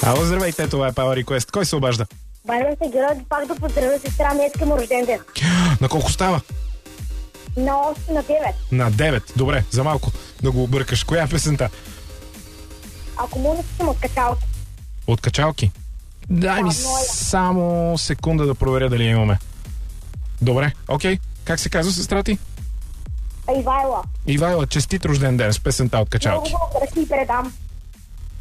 Ало, здравейте, това е Power Request. Кой се обажда? Байрам се, Георги, пак да поздравя сестра ми, днес му рожден ден. На колко става? На 8, на 9. На 9. Добре, за малко да го объркаш. Коя е песента? Ако му съм от качалки. От качалки? Дай ми само секунда да проверя дали имаме. Добре, окей. Как се казва сестра ти? Ивайла. Ивайла, честит рожден ден с песента от качалки. Много благодаря, си передам.